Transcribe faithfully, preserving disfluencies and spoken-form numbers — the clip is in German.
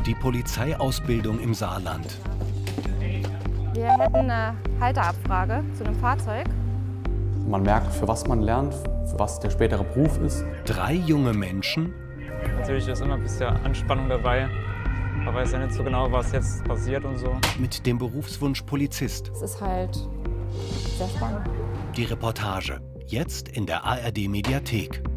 Die Polizeiausbildung im Saarland. Wir hätten eine Halteabfrage zu einem Fahrzeug. Man merkt, für was man lernt, für was der spätere Beruf ist. Drei junge Menschen. Natürlich ist immer ein bisschen Anspannung dabei. Man weiß ja nicht so genau, was jetzt passiert und so. Mit dem Berufswunsch Polizist. Es ist halt sehr spannend. Die Reportage. Jetzt in der A R D Mediathek.